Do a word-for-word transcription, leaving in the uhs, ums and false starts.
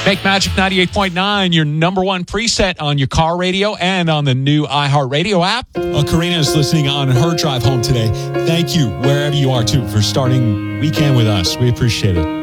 Make Magic ninety-eight point nine your number one preset on your car radio and on the new iHeartRadio app. Uh, Karina is listening on her drive home today. Thank you, wherever you are, too, for starting weekend with us. We appreciate it.